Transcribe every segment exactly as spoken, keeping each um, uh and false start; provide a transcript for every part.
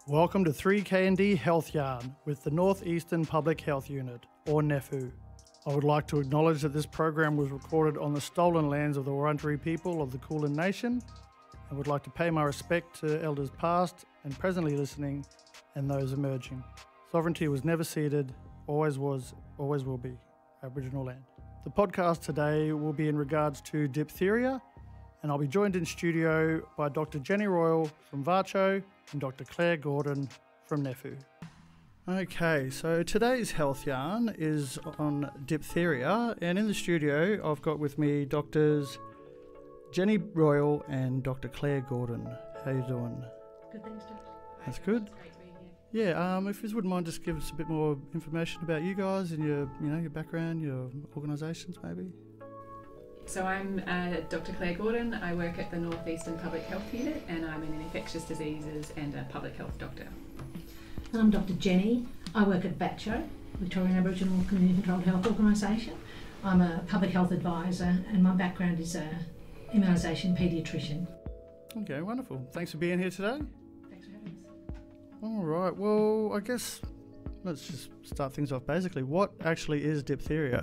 Welcome to three K and D Health Yarn with the North Eastern Public Health Unit, or N E F U. I would like to acknowledge that this program was recorded on the stolen lands of the Wurundjeri people of the Kulin Nation, and would like to pay my respect to elders past and presently listening and those emerging. Sovereignty was never ceded, always was, always will be Aboriginal land. The podcast today will be in regards to diphtheria, and I'll be joined in studio by Doctor Jenny Royal from VACCHO and Doctor Claire Gordon from N E F U. Okay, so today's health yarn is on diphtheria, and in the studio I've got with me Doctors Jenny Royal and Doctor Claire Gordon. How you doing? Good, thanks, Doctor. That's good. It's great to be here. Yeah, um, if you wouldn't mind, just give us a bit more information about you guys and your, you know, your background, your organisations, maybe. So I'm uh, Doctor Claire Gordon. I work at the North Eastern Public Health Unit, and I'm an infectious diseases and a public health doctor. And I'm Doctor Jenny. I work at VACCHO, Victorian Aboriginal Community Controlled Health Organisation. I'm a public health advisor, and my background is a immunisation paediatrician. Okay, wonderful. Thanks for being here today. Thanks for having us. All right, well, I guess let's just start things off basically. What actually is diphtheria?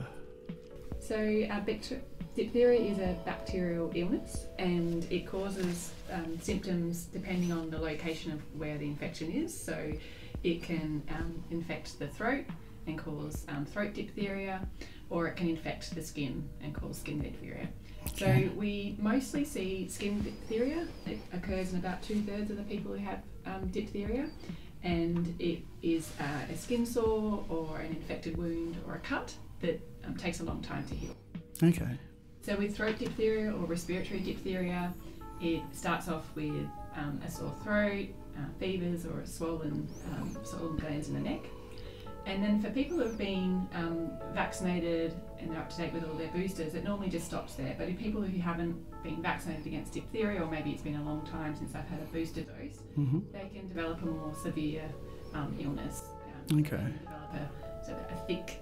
So uh, bacter- diphtheria is a bacterial illness, and it causes um, symptoms depending on the location of where the infection is. So it can um, infect the throat and cause um, throat diphtheria, or it can infect the skin and cause skin diphtheria. Okay. So we mostly see skin diphtheria. It occurs in about two thirds of the people who have um, diphtheria, and it is uh, a skin sore or an infected wound or a cut that um, takes a long time to heal. Okay. So with throat diphtheria or respiratory diphtheria, it starts off with um, a sore throat, uh, fevers, or a swollen, um, swollen glands in the neck. And then for people who have been um, vaccinated and they're up to date with all their boosters, it normally just stops there. But in people who haven't been vaccinated against diphtheria, or maybe it's been a long time since they've had a booster dose, Mm-hmm. they can develop a more severe um, illness. Um, Okay. They can develop a, sort of a thick,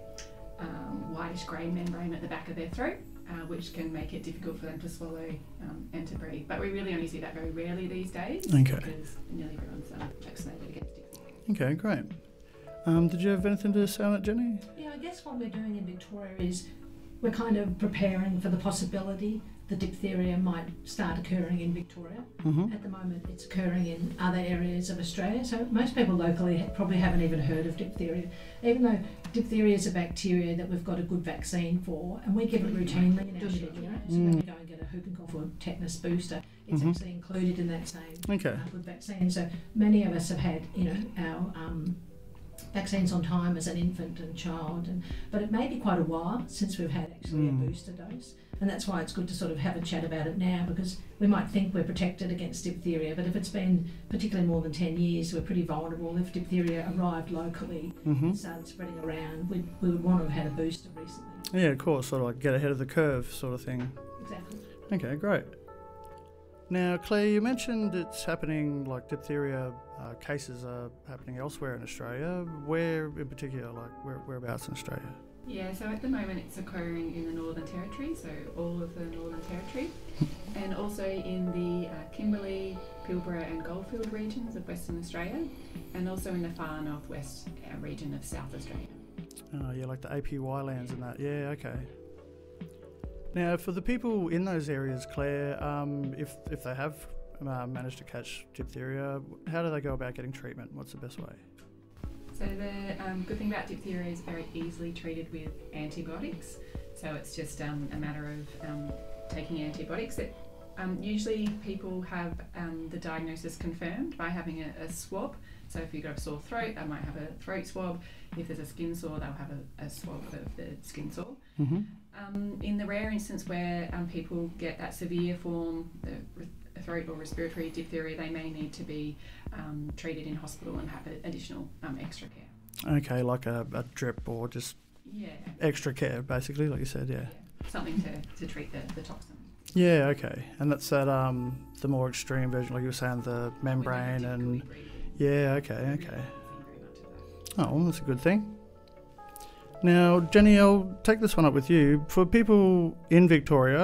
um, whitish grey membrane at the back of their throat, uh, which can make it difficult for them to swallow um, and to breathe. But we really only see that very rarely these days, Okay. because nearly everyone's um, vaccinated against diphtheria. Okay, great. Um, did you have anything to say on it, Jenny? Yeah, I guess what we're doing in Victoria is we're kind of preparing for the possibility that diphtheria might start occurring in Victoria. Mm-hmm. At the moment, it's occurring in other areas of Australia, so most people locally ha- probably haven't even heard of diphtheria, even though diphtheria is a bacteria that we've got a good vaccine for, and we give it routinely in our schedule. So when you go and get a whooping cough or tetanus booster, it's Mhm. actually included in that same Okay. uh, good vaccine. So many of us have had, you know, our um, vaccines on time as an infant and child, and but it may be quite a while since we've had actually Mm. a booster dose, and that's why it's good to sort of have a chat about it now, because we might think we're protected against diphtheria, but if it's been particularly more than ten years, we're pretty vulnerable. If diphtheria arrived locally Mm-hmm. and started spreading around, we'd, we would want to have had a booster recently. Yeah, of course, sort of like get ahead of the curve sort of thing. Exactly. Okay, great. Now, Claire, you mentioned it's happening, like diphtheria uh, cases are happening elsewhere in Australia. Where in particular, like where, whereabouts in Australia? Yeah, so at the moment it's occurring in the Northern Territory, so all of the Northern Territory, and also in the uh, Kimberley, Pilbara and Goldfield regions of Western Australia, and also in the far northwest uh, region of South Australia. Oh, yeah, like the A P Y lands and that. Yeah, okay. Now, for the people in those areas, Claire, um, if if they have uh, managed to catch diphtheria, how do they go about getting treatment? What's the best way? So the um, good thing about diphtheria is very easily treated with antibiotics. So it's just um, a matter of um, taking antibiotics. It, um, usually people have um, the diagnosis confirmed by having a, a swab. So if you've got a sore throat, they might have a throat swab. If there's a skin sore, they'll have a, a swab of the skin sore. Mm-hmm. Um, in the rare instance where um, people get that severe form, the re- throat or respiratory diphtheria, they may need to be um, treated in hospital and have a, additional um, extra care. Okay, like a, a drip or just Yeah. extra care, basically, like you said, yeah. yeah. Something to, to treat the, the toxin. Yeah, okay. And that's that um the more extreme version, like you were saying, the membrane We don't and typically breathe yeah, okay, in. okay. Really not very much of that. Oh, well, that's a good thing. Now, Jenny, I'll take this one up with you. For people in Victoria,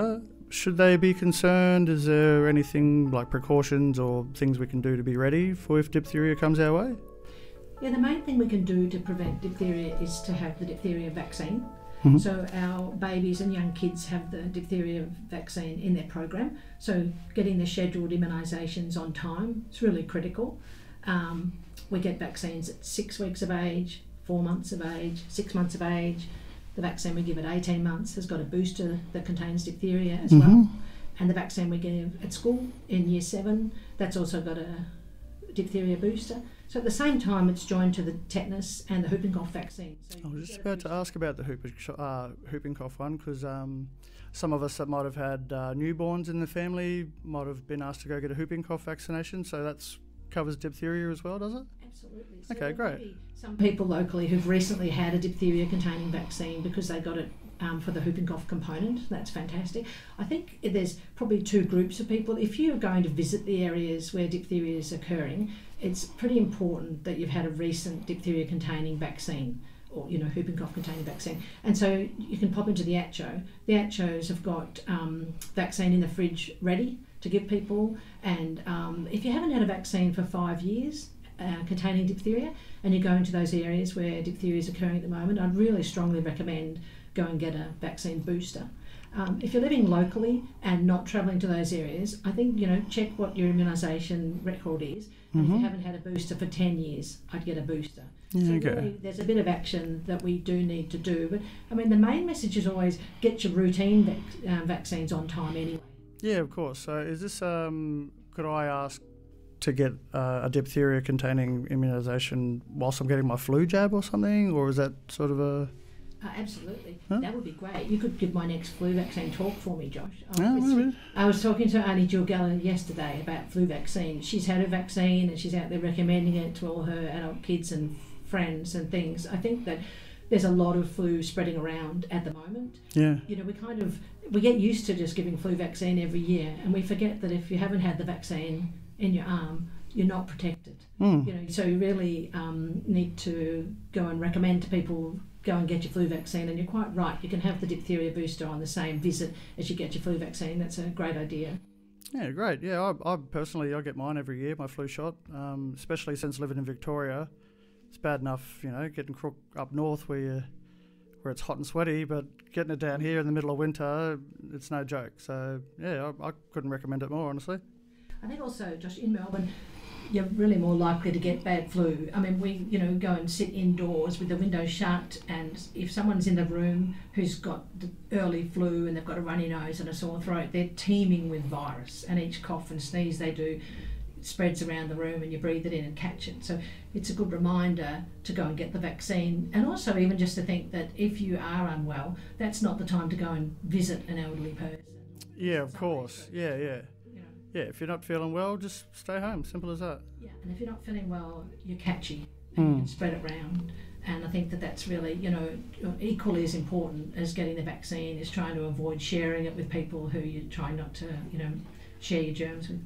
should they be concerned? Is there anything like precautions or things we can do to be ready for if diphtheria comes our way? Yeah, the main thing we can do to prevent diphtheria is to have the diphtheria vaccine. Mm-hmm. So our babies and young kids have the diphtheria vaccine in their program. So getting the scheduled immunisations on time is really critical. Um, we get vaccines at six weeks of age, four months of age, six months of age. The vaccine we give at eighteen months has got a booster that contains diphtheria as Mm-hmm. well. And the vaccine we give at school in year seven, that's also got a diphtheria booster. So at the same time, it's joined to the tetanus and the whooping cough vaccine. So I was just about to ask about the whooping, uh, whooping cough one, because um, some of us that might have had uh, newborns in the family might have been asked to go get a whooping cough vaccination. So that's covers diphtheria as well, does it? Absolutely. So Okay, great. maybe some people locally who've recently had a diphtheria-containing vaccine because they got it um, for the whooping cough component. That's fantastic. I think there's probably two groups of people. If you're going to visit the areas where diphtheria is occurring, it's pretty important that you've had a recent diphtheria-containing vaccine, or you know, whooping cough containing vaccine. And so you can pop into the A T C O. The A T C Os have got um, vaccine in the fridge ready to give people, and um, if you haven't had a vaccine for five years uh, containing diphtheria and you're going to those areas where diphtheria is occurring at the moment, I'd really strongly recommend go and get a vaccine booster. Um, if you're living locally and not travelling to those areas, I think, you know, check what your immunisation record is. And Mm-hmm. if you haven't had a booster for ten years, I'd get a booster. Yeah, So okay. really, there's a bit of action that we do need to do. But, I mean, the main message is always get your routine vac- uh, vaccines on time anyway. Yeah, of course. So is this, um, could I ask to get uh, a diphtheria containing immunisation whilst I'm getting my flu jab or something? Or is that sort of a... Uh, absolutely. Huh? That would be great. You could give my next flu vaccine talk for me, Josh. I Yeah, was, maybe. I was talking to Auntie Jill Geller yesterday about flu vaccine. She's had a vaccine and she's out there recommending it to all her adult kids and friends and things. I think that there's a lot of flu spreading around at the moment. Yeah. You know, we kind of, we get used to just giving flu vaccine every year, and we forget that if you haven't had the vaccine in your arm, you're not protected. Mm. You know, so you really um, need to go and recommend to people go and get your flu vaccine. And you're quite right, you can have the diphtheria booster on the same visit as you get your flu vaccine. That's a great idea. Yeah, great. Yeah, I, I personally, I get mine every year, my flu shot, um, especially since living in Victoria. It's bad enough, you know, getting crook up north where you, where it's hot and sweaty, but getting it down here in the middle of winter, it's no joke. So, yeah, I, I couldn't recommend it more, honestly. I think also, Josh, in Melbourne, you're really more likely to get bad flu. I mean, we, you know, go and sit indoors with the windows shut, and if someone's in the room who's got the early flu and they've got a runny nose and a sore throat, they're teeming with virus, and each cough and sneeze they do spreads around the room and you breathe it in and catch it. So it's a good reminder to go and get the vaccine, and also even just to think that if you are unwell, that's not the time to go and visit an elderly person. Yeah, of course. Yeah, yeah. You know, Yeah, if you're not feeling well, just stay home. Simple as that. yeah, and if you're not feeling well, you're catchy and you Mm. can spread it around. And I think that that's really, you know, equally as important as getting the vaccine is trying to avoid sharing it with people who you're trying not to, you know, share your germs with.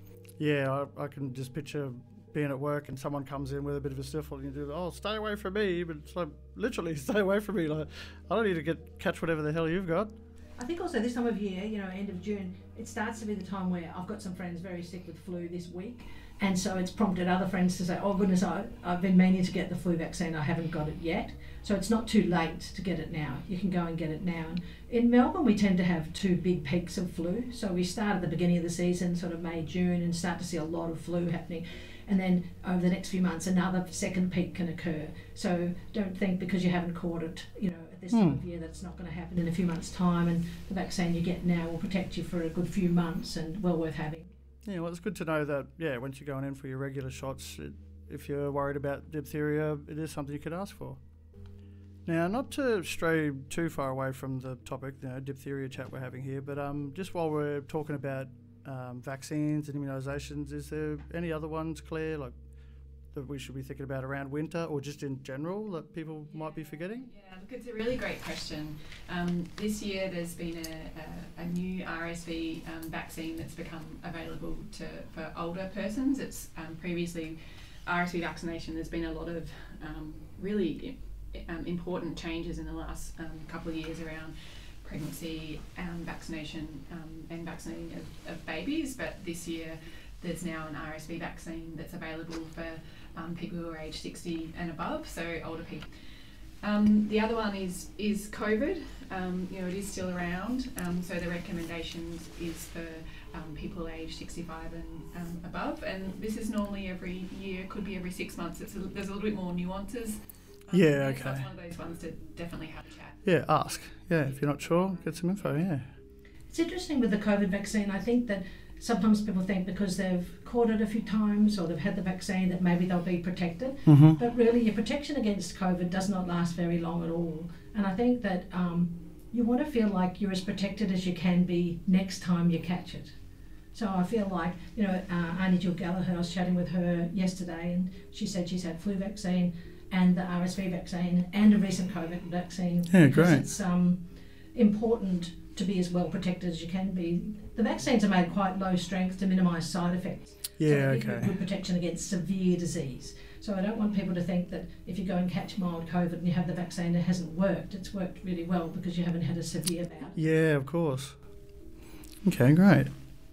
Yeah, I, I can just picture being at work and someone comes in with a bit of a sniffle and you do, oh, stay away from me. But it's like, literally, stay away from me. Like, I don't need to get catch whatever the hell you've got. I think also this time of year, you know, end of June, it starts to be the time where I've got some friends very sick with flu this week. And so it's prompted other friends to say, oh goodness, I, I've been meaning to get the flu vaccine, I haven't got it yet. So it's not too late to get it now. You can go and get it now. And in Melbourne, we tend to have two big peaks of flu. So we start at the beginning of the season, sort of May, June, and start to see a lot of flu happening. And then over the next few months, another second peak can occur. So don't think because you haven't caught it, you know, at this time Hmm. of year, that it's not going to happen in a few months' time. And the vaccine you get now will protect you for a good few months and well worth having. Yeah, well, it's good to know that, yeah, once you're going in for your regular shots, it, if you're worried about diphtheria, it is something you could ask for. Now, not to stray too far away from the topic, you know, diphtheria chat we're having here, but um, just while we're talking about um, vaccines and immunisations, is there any other ones, Claire, like that we should be thinking about around winter or just in general that people might be forgetting? Yeah, look, it's a really great question. Um, this year there's been a, a, a new R S V um, vaccine that's become available to for older persons. It's um, previously R S V vaccination. There's been a lot of um, really um, important changes in the last um, couple of years around pregnancy um, vaccination um, and vaccinating of, of babies, but this year there's now an R S V vaccine that's available for um, people who are age sixty and above, so older people. Um, the other one is is COVID. Um, you know, it is still around, um, so the recommendations is for um, people age sixty-five and um, above, and this is normally every year, could be every six months. It's a, there's a little bit more nuances. Um, Yeah, there, okay. So it's one of those ones to definitely have a chat. Yeah, ask. Yeah, if you're not sure, get some info, yeah. It's interesting with the COVID vaccine. I think that sometimes people think because they've caught it a few times or they've had the vaccine that maybe they'll be protected. Mm-hmm. But really, your protection against COVID does not last very long at all. And I think that um, you want to feel like you're as protected as you can be next time you catch it. So I feel like, you know, uh, Auntie Jill Gallagher, I was chatting with her yesterday and she said she's had flu vaccine and the R S V vaccine and a recent COVID vaccine. Yeah, because great. It's um, important to be as well protected as you can be. The vaccines are made quite low strength to minimise side effects. Yeah, so they give you okay. good protection against severe disease. So I don't want people to think that if you go and catch mild COVID and you have the vaccine, it hasn't worked. It's worked really well because you haven't had a severe bout. Yeah, of course. Okay, great.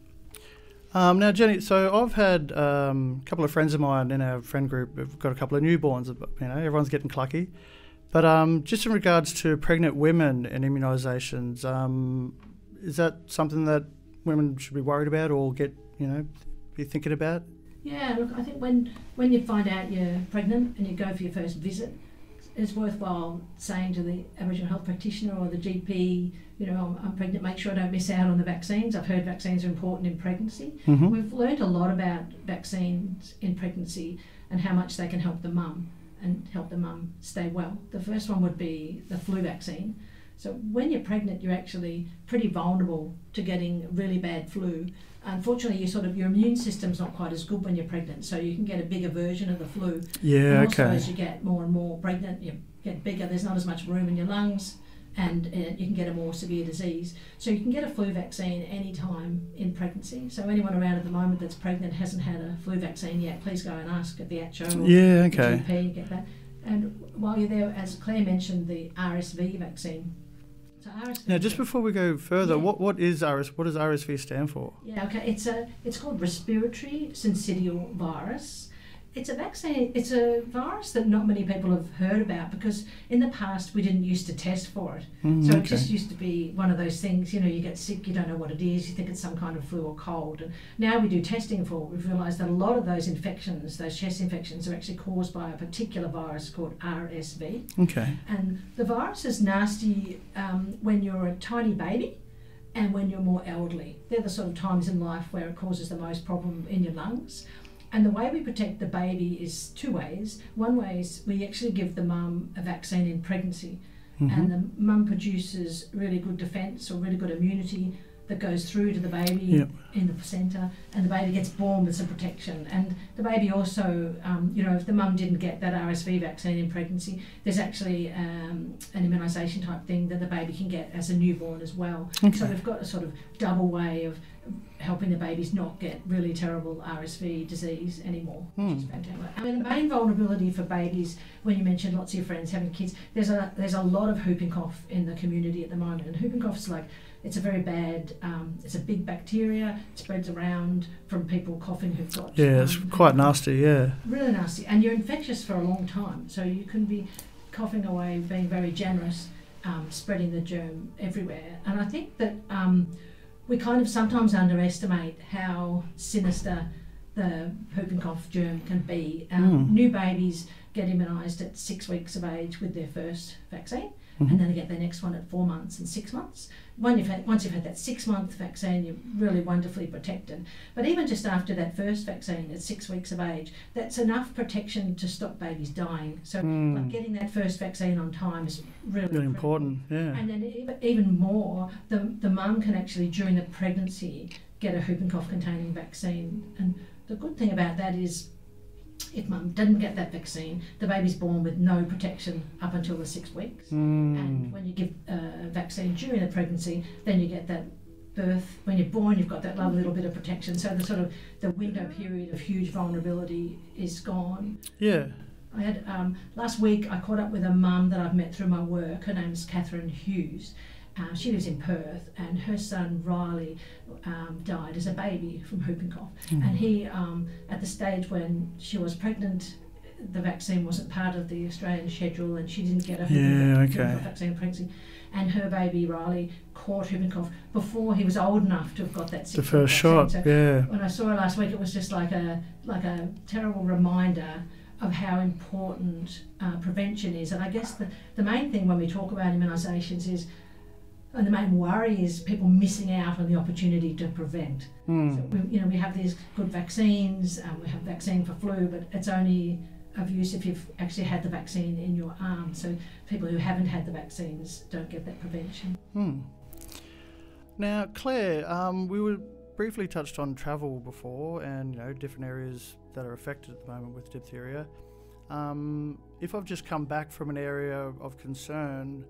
Um, now, Jenny, so I've had um, a couple of friends of mine in our friend group who've got a couple of newborns. You know, everyone's getting clucky. But um, just in regards to pregnant women and immunisations, um, is that something that women should be worried about or get, you know, be thinking about? Yeah, look, I think when, when you find out you're pregnant and you go for your first visit, it's worthwhile saying to the Aboriginal health practitioner or the G P, you know, I'm, I'm pregnant, make sure I don't miss out on the vaccines. I've heard vaccines are important in pregnancy. Mm-hmm. We've learned a lot about vaccines in pregnancy and how much they can help the mum and help the mum stay well. The first one would be the flu vaccine. So when you're pregnant, you're actually pretty vulnerable to getting really bad flu. Unfortunately, you sort of your immune system's not quite as good when you're pregnant, so you can get a bigger version of the flu. Yeah, and also, okay. as you get more and more pregnant, you get bigger. There's not as much room in your lungs, and uh, you can get a more severe disease. So you can get a flu vaccine any time in pregnancy. So anyone around at the moment that's pregnant hasn't had a flu vaccine yet, please go and ask at the H O or Yeah, the okay. G P. Get that. And while you're there, as Claire mentioned, the R S V vaccine. So R S V. Now, just before we go further, Yeah. what, what is R S? What does R S V stand for? Yeah, okay. It's a it's called respiratory syncytial virus. It's a vaccine. It's a virus that not many people have heard about because in the past we didn't used to test for it. Mm, So it okay. just used to be one of those things. You know, you get sick, you don't know what it is, you think it's some kind of flu or cold. And now we do testing for it. We've realised that a lot of those infections, those chest infections, are actually caused by a particular virus called R S V. Okay. And the virus is nasty um, when you're a tiny baby and when you're more elderly. They're the sort of times in life where it causes the most problem in your lungs. And the way we protect the baby is two ways. One way is we actually give the mum a vaccine in pregnancy, Mm-hmm. and the mum produces really good defence or really good immunity that goes through to the baby Yep. in the placenta, and the baby gets born with some protection. And the baby also, um, you know, if the mum didn't get that R S V vaccine in pregnancy, there's actually um, an immunisation type thing that the baby can get as a newborn as well. Okay. So we've got a sort of double way of helping the babies not get really terrible R S V disease anymore, which is Hmm. fantastic. I mean, the main vulnerability for babies, when you mentioned lots of your friends having kids, there's a there's a lot of whooping cough in the community at the moment, and whooping cough is like, it's a very bad, um, it's a big bacteria, it spreads around from people coughing who've got... Yeah, it's um, quite nasty, yeah. Really nasty, and you're infectious for a long time, so you can be coughing away, being very generous, um, spreading the germ everywhere. And I think that um, we kind of sometimes underestimate how sinister the whooping cough germ can be. Um, Mm. New babies get immunised at six weeks of age with their first vaccine, Mhm. and then they get their next one at four months and six months. When you've had, once you've had that six-month vaccine, you're really wonderfully protected. But even just after that first vaccine at six weeks of age, that's enough protection to stop babies dying. So Mm. like getting that first vaccine on time is really, Really critical. important, yeah. And then even, even more, the, the mum can actually, during the pregnancy, get a whooping cough containing vaccine. And the good thing about that is if mum doesn't get that vaccine, the baby's born with no protection up until the six weeks. And Mm. when you give a vaccine during the pregnancy, then you get that birth. When you're born, you've got that lovely little bit of protection. So the sort of the window period of huge vulnerability is gone. Yeah. I had um, last week I caught up with a mum that I've met through my work. Her name's Catherine Hughes, Uh, she lives in Perth, and her son Riley um, died as a baby from whooping cough. Mm. And he, um, at the stage when she was pregnant, the vaccine wasn't part of the Australian schedule, and she didn't get a whooping, Yeah, whooping okay. cough vaccine in pregnancy. And her baby Riley caught whooping cough before he was old enough to have got that The six-month first shot, vaccine. So yeah. when I saw her last week, it was just like a like a terrible reminder of how important uh, prevention is. And I guess the, the main thing when we talk about immunisations is, and the main worry is people missing out on the opportunity to prevent. Mm. So we, you know, we have these good vaccines, um, we have vaccine for flu, but it's only of use if you've actually had the vaccine in your arm. So people who haven't had the vaccines don't get that prevention. Hmm. Now, Claire, um, we were briefly touched on travel before, and you know different areas that are affected at the moment with diphtheria. Um, if I've just come back from an area of concern,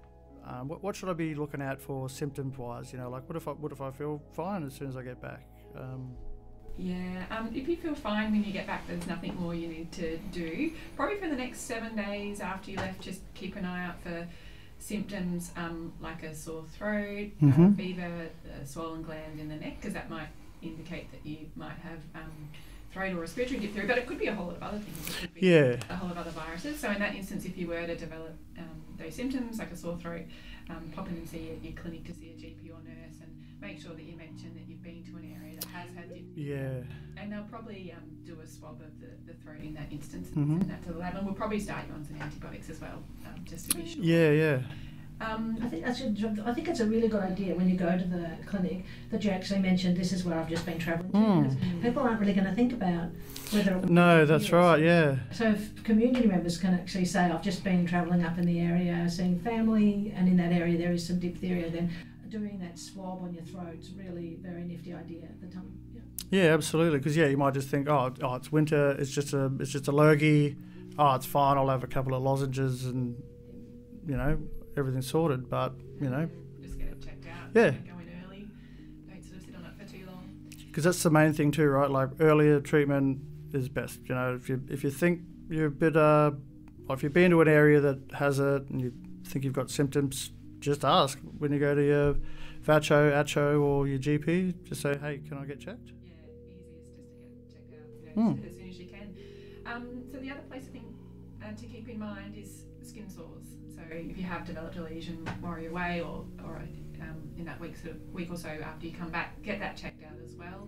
um, what, what should I be looking at for symptoms-wise? You know, like what if I what if I feel fine as soon as I get back? Um, Yeah, um, if you feel fine when you get back, there's nothing more you need to do. Probably for the next seven days after you left, just keep an eye out for symptoms um, like a sore throat, Mhm. uh, fever, a swollen gland in the neck, because that might indicate that you might have um, throat or respiratory diphtheria, but it could be a whole lot of other things. It could be yeah. a whole lot of other viruses. So in that instance, if you were to develop um, those symptoms like a sore throat, um, pop in and see your, your clinic to see a G P or nurse, and make sure that you mention that you've been to an area that has had diphtheria. Yeah. And they'll probably um, do a swab of the, the throat in that instance and Mhm. send that to the lab. And we'll probably start you on some antibiotics as well, um, just to be sure. Yeah, yeah. Um, I think that's a, I think it's a really good idea when you go to the clinic that you actually mention this is where I've just been travelling to. Mm. Because people aren't really going to think about whether it No, that's right, yeah. So if community members can actually say, I've just been travelling up in the area, seeing family, and in that area there is some diphtheria, then doing that swab on your throat is really a very nifty idea at the time. Yeah. Yeah, absolutely. Because yeah, you might just think, oh, oh, it's winter. It's just a, it's just a lurgy. Oh, it's fine. I'll have a couple of lozenges, and you know, everything's sorted. But you know, just get it checked out. Yeah. Go in early. Don't sort of sit on it for too long. because that's the main thing too, right? Like earlier treatment is best. You know, if you if you think you're a bit, uh, or if you've been to an area that has it and you think you've got symptoms, just ask when you go to your vacho, acho, or your G P. Just say, hey, can I get checked? Yeah, easiest just to get checked out, you know, Mm. as soon as you can. Um, so the other place I think uh, to keep in mind is skin sores. So if you have developed a lesion while you're away, or, or um, in that week, sort of week or so after you come back, get that checked out as well.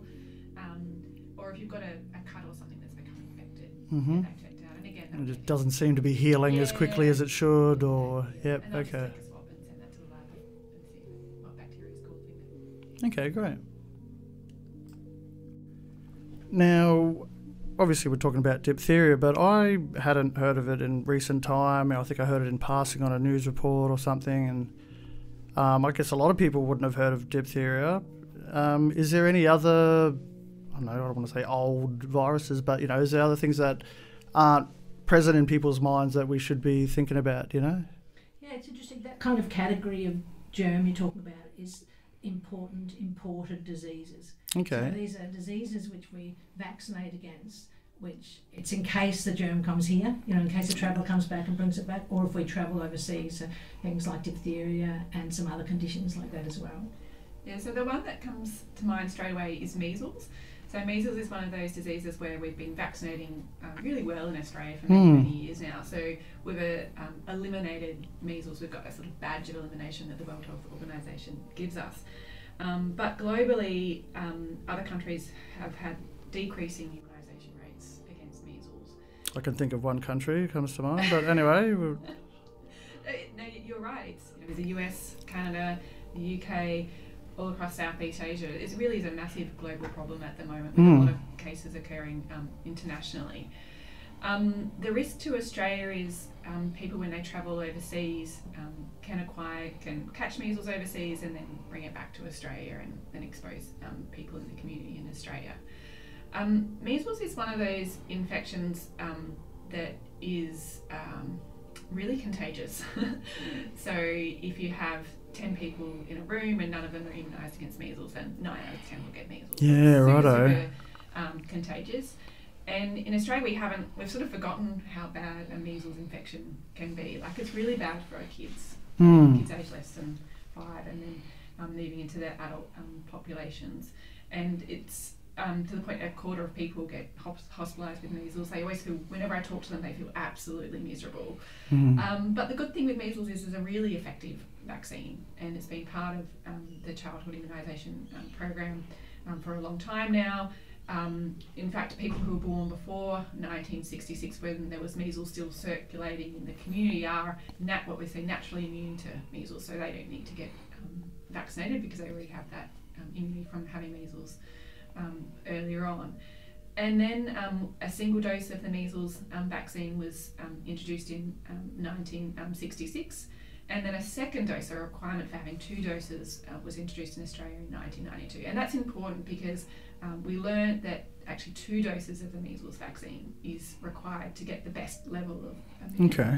Um, or if you've got a, a cut or something that's become infected, Mm-hmm. get that checked out. And again, It that'll just take- doesn't seem to be healing as quickly Yeah. as it should, or Yeah. yep, And they'll just okay, take a swab and send that to the lab and see what bacteria is causing it. okay, great. Now, obviously, we're talking about diphtheria, but I hadn't heard of it in recent time. I think I heard it in passing on a news report or something, and um, I guess a lot of people wouldn't have heard of diphtheria. Um, is there any other, I don't know, I don't want to say old viruses, but you know, is there other things that aren't present in people's minds that we should be thinking about? You know? Yeah, it's interesting. That kind of category of germ you're talking about is important imported diseases. So Okay. these are diseases which we vaccinate against, which it's in case the germ comes here, you know, in case the traveller comes back and brings it back, or if we travel overseas, so things like diphtheria and some other conditions like that as well. Yeah, so the one that comes to mind straight away is measles. So measles is one of those diseases where we've been vaccinating um, really well in Australia for many, Mm. many years now. So we've uh, um, eliminated measles. We've got a sort of badge of elimination that the World Health Organization gives us. Um, but globally, um, other countries have had decreasing immunisation rates against measles. I can think of one country comes to mind, but anyway, we're, Uh, no, you're right. It's, you know, there's the U S, Canada, the U K, all across Southeast Asia. It really is a massive global problem at the moment, with Mm. a lot of cases occurring um, internationally. Um, the risk to Australia is um, people when they travel overseas um, can acquire, can catch measles overseas and then bring it back to Australia and then expose um, people in the community in Australia. Um, measles is one of those infections um, that is um, really contagious. So if you have ten people in a room and none of them are immunised against measles, then nine out of ten will get measles. Yeah, It's super, righto. super, um, contagious. And in Australia, we haven't, we've sort of forgotten how bad a measles infection can be. Like, it's really bad for our kids, Hmm. kids age less than five, and then um, moving into the adult um, populations. And it's um, to the point a quarter of people get hospitalised with measles. They always feel, whenever I talk to them, they feel absolutely miserable. Mm. Um, but the good thing with measles is it's a really effective vaccine, and it's been part of um, the childhood immunisation um, program um, for a long time now. Um, in fact, people who were born before nineteen sixty-six, when there was measles still circulating in the community, are nat- what we say naturally immune to measles, so they don't need to get um, vaccinated because they already have that um, immunity from having measles um, earlier on. And then um, a single dose of the measles um, vaccine was um, introduced in um, nineteen sixty-six, and then a second dose, a requirement for having two doses, uh, was introduced in Australia in nineteen ninety-two. And that's important because um, we learned that actually two doses of the measles vaccine is required to get the best level of immunity. Okay.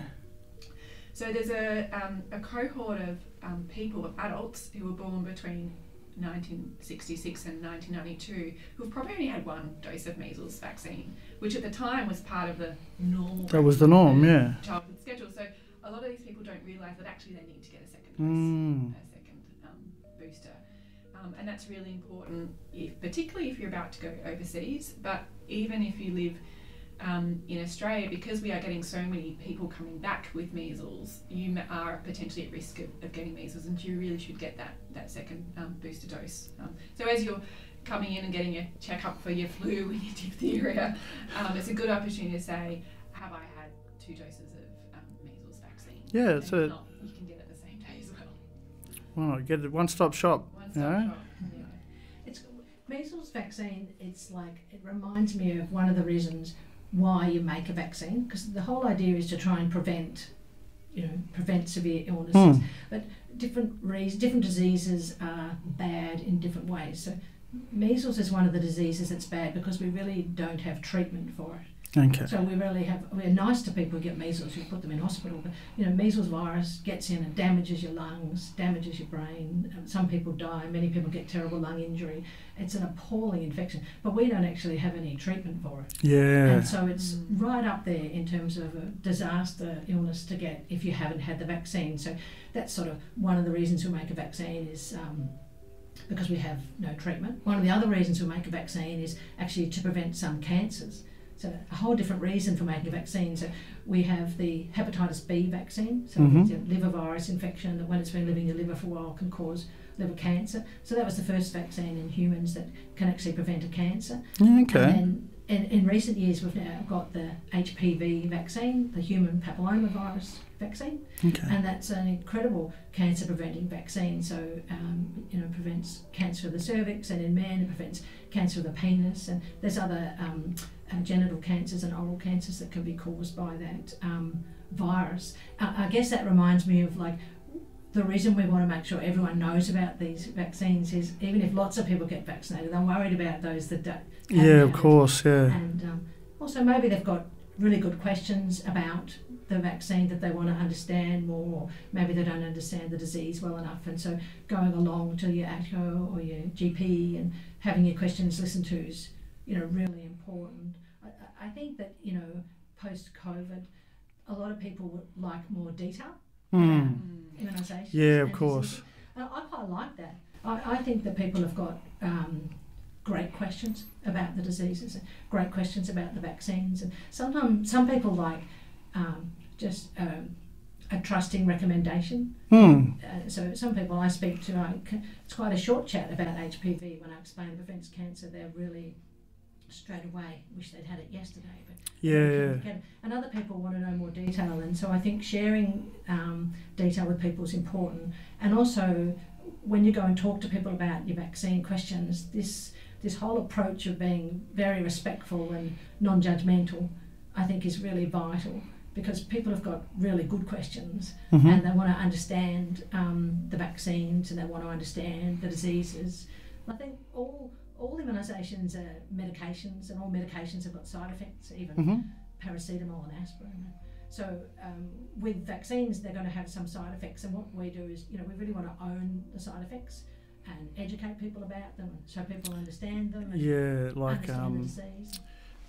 So there's a, um, a cohort of um, people, of adults, who were born between nineteen sixty-six and nineteen ninety-two who've probably only had one dose of measles vaccine, which at the time was part of the normal. That was the norm, yeah. Childhood schedule. So a lot of these people don't realise that actually they need to get a second dose, Mm. a second um, booster. Um, and that's really important, if, particularly if you're about to go overseas, but even if you live um, in Australia, because we are getting so many people coming back with measles, you ma- are potentially at risk of, of getting measles, and you really should get that, that second um, booster dose. Um, so as you're coming in and getting a checkup for your flu and your diphtheria, um, it's a good opportunity to say, have I had two doses of um, measles vaccine? Yeah, And it's if a- not, you can get it the same day as well. Well, get it one-stop shop. One you stop know? shop. Yeah. It's measles vaccine. It's like it reminds me of one of the reasons why you make a vaccine, because the whole idea is to try and prevent, you know, prevent severe illnesses. Mm. But different reasons, different diseases are bad in different ways. So measles is one of the diseases that's bad because we really don't have treatment for it. Okay. So we really have, we're nice to people who get measles, who put them in hospital, but you know, measles virus gets in and damages your lungs, damages your brain. Um, some people die, many people get terrible lung injury. It's an appalling infection, but we don't actually have any treatment for it. Yeah. And so it's right up there in terms of a disaster illness to get if you haven't had the vaccine. So that's sort of one of the reasons we make a vaccine is um, because we have no treatment. One of the other reasons we make a vaccine is actually to prevent some cancers. So a whole different reason for making a vaccine. So we have the hepatitis B vaccine, so Mhm. it's a liver virus infection that when it's been living in your liver for a while can cause liver cancer. So that was the first vaccine in humans that can actually prevent a cancer. Yeah, okay. And then in, in recent years we've now got the H P V vaccine, the human papillomavirus vaccine, Okay. and that's an incredible cancer preventing vaccine. So um, you know, prevents cancer of the cervix, and in men it prevents cancer of the penis, and there's other um, uh, genital cancers and oral cancers that can be caused by that um, virus. Uh, I guess that reminds me of like the reason we want to make sure everyone knows about these vaccines is even if lots of people get vaccinated, I'm worried about those that don't. haven't Yeah, of had it. course, yeah. And um, also maybe they've got really good questions about the vaccine that they want to understand more, or maybe they don't understand the disease well enough, and so going along to your A T O or your G P and having your questions listened to is, you know, really important. I, I think that, you know, post-COVID, a lot of people would like more detail Mm. about immunisations. Yeah, of and course. diseases. And I quite like that. I, I think that people have got um, great questions about the diseases, and great questions about the vaccines, and sometimes some people like um, just um, a trusting recommendation. Mm. Uh, so some people I speak to, I, it's quite a short chat about H P V. When I explain it prevents cancer, they're really straight away wish they'd had it yesterday. But Yeah, they yeah. can't get it. And other people want to know more detail, and so I think sharing um, detail with people is important. And also, when you go and talk to people about your vaccine questions, this this whole approach of being very respectful and non-judgmental, I think, is really vital, because people have got really good questions Mhm. and they want to understand um, the vaccines, and they want to understand the diseases. I think all all immunisations are medications, and all medications have got side effects, even Mhm. paracetamol and aspirin. So um, with vaccines, they're going to have some side effects, and what we do is, you know, we really want to own the side effects and educate people about them, so people understand them and Yeah, like understand um, the disease.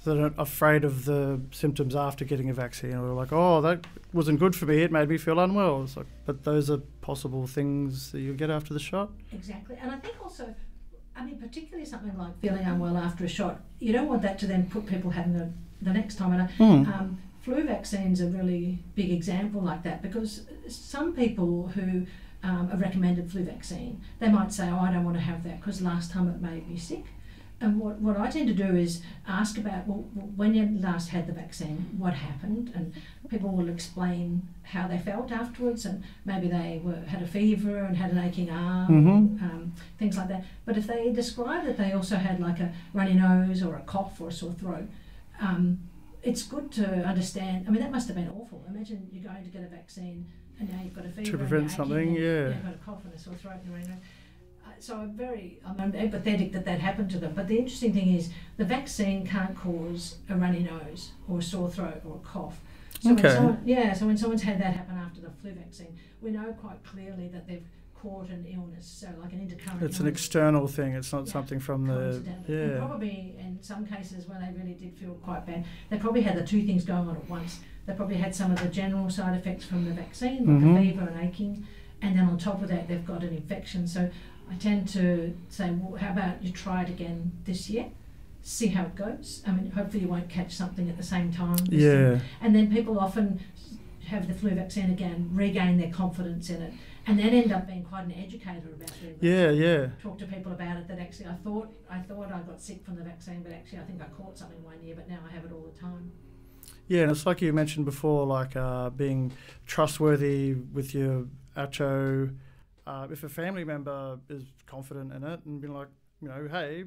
they're afraid of the symptoms after getting a vaccine, or like, oh, that wasn't good for me, it made me feel unwell. It's like, but those are possible things that you get after the shot. Exactly. And I think also, I mean, particularly something like feeling unwell after a shot, you don't want that to then put people having the, the next time. And Mm. um, flu vaccines are a really big example like that, because some people who um, are recommended flu vaccine, they might say, oh, I don't want to have that because last time it made me sick. And what, what I tend to do is ask about, well, when you last had the vaccine, what happened? And people will explain how they felt afterwards, and maybe they were had a fever and had an aching arm, Mhm. um, things like that. But if they describe that they also had like a runny nose or a cough or a sore throat, um, it's good to understand. I mean, that must have been awful. Imagine you're going to get a vaccine and now you've got a fever. To and prevent you're aching something, and yeah. You've got a cough and a sore throat and a runny nose. So I'm very I'm empathetic that that happened to them. But the interesting thing is the vaccine can't cause a runny nose or a sore throat or a cough. So Okay. when someone, yeah, so when someone's had that happen after the flu vaccine, we know quite clearly that they've caught an illness, so like an intercurrent It's an illness. external thing, it's not Yeah, something from the, Coincidentally. And yeah. probably in some cases when they really did feel quite bad, they probably had the two things going on at once. They probably had some of the general side effects from the vaccine, like Mhm. a fever and aching, and then on top of that they've got an infection. So I tend to say, well, how about you try it again this year, see how it goes. I mean, hopefully you won't catch something at the same time. this Yeah. time. And then people often have the flu vaccine again, regain their confidence in it, and then end up being quite an educator about flu vaccine. Yeah, yeah. Talk to people about it that actually I thought I thought I got sick from the vaccine, but actually I think I caught something one year, but now I have it all the time. Yeah, and it's like you mentioned before, like uh, being trustworthy with your A C H O. Uh, if a family member is confident in it and being like, you know, hey,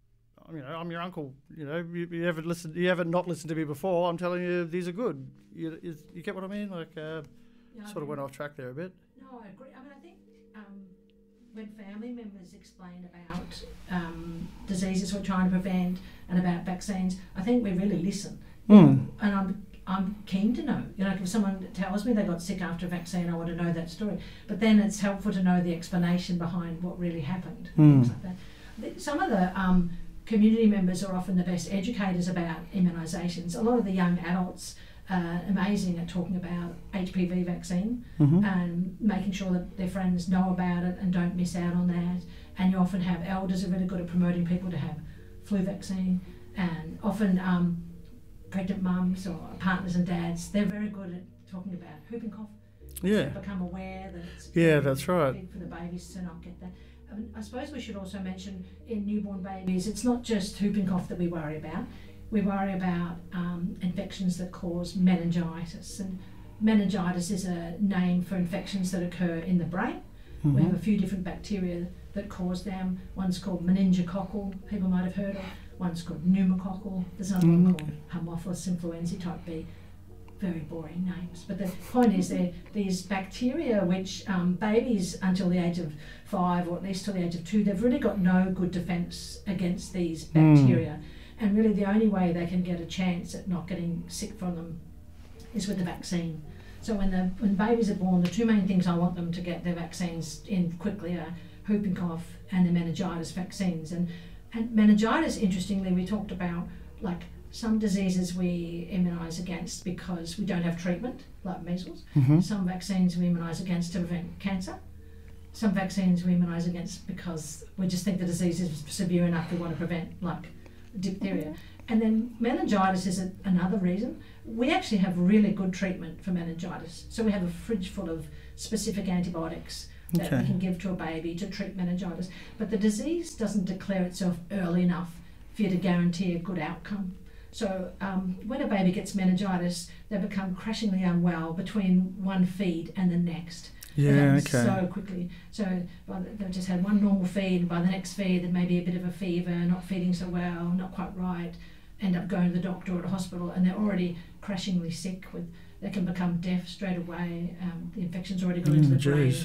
you know, I'm your uncle. You know, you, you haven't listened, you haven't not listened to me before. I'm telling you, these are good. You, you, you get what I mean? Like, uh, Yeah, I sort of mean- went off track there a bit. No, I agree. I mean, I think um, when family members explain about um, diseases we're trying to prevent and about vaccines, I think we really listen. Mm. And I'm I'm keen to know. You know, like if someone tells me they got sick after a vaccine, I want to know that story. But then it's helpful to know the explanation behind what really happened. Mm. Things like that. I think some of the um, community members are often the best educators about immunisations. A lot of the young adults are amazing at talking about H P V vaccine Mm-hmm. and making sure that their friends know about it and don't miss out on that. And you often have elders who are really good at promoting people to have flu vaccine, and often um, pregnant mums or partners and dads, they're very good at talking about whooping cough. Yeah. They've become aware that it's Yeah, very that's right. big for the babies to not get that. I, mean, I suppose we should also mention in newborn babies, it's not just whooping cough that we worry about. We worry about um, infections that cause meningitis, and meningitis is a name for infections that occur in the brain. Mm-hmm. We have a few different bacteria that cause them. One's called meningococcal, people might have heard of. One's called pneumococcal. There's another Mm, one okay. called Haemophilus influenzae type B. Very boring names. But the point is they're these bacteria which um, babies until the age of five, or at least till the age of two, they've really got no good defence against these Mm. bacteria. And really the only way they can get a chance at not getting sick from them is with the vaccine. So when the when babies are born, the two main things I want them to get their vaccines in quickly are whooping cough and the meningitis vaccines. And and meningitis, interestingly, we talked about like some diseases we immunise against because we don't have treatment, like measles. Mm-hmm. Some vaccines we immunise against to prevent cancer. Some vaccines we immunise against because we just think the disease is severe enough we want to prevent, like diphtheria. And then meningitis is a, another reason. We actually have really good treatment for meningitis. So we have a fridge full of specific antibiotics that Okay. we can give to a baby to treat meningitis. But the disease doesn't declare itself early enough for you to guarantee a good outcome. So um, when a baby gets meningitis, they become crashingly unwell between one feed and the next. It Yeah, happens okay. So quickly. So by the, they've just had one normal feed, and by the next feed there may be a bit of a fever, not feeding so well, not quite right, end up going to the doctor or the hospital, and they're already crashingly sick. With they can become deaf straight away. Um, the infection's already got into Mm, the brain. geez.